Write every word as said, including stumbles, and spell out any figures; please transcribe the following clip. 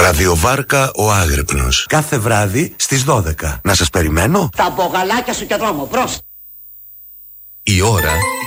Ραδιοβάρκα ο Άγρυπνος. Κάθε βράδυ στις δώδεκα. Να σας περιμένω. Τα μπογαλάκια σου και δρόμο, προς. Η ώρα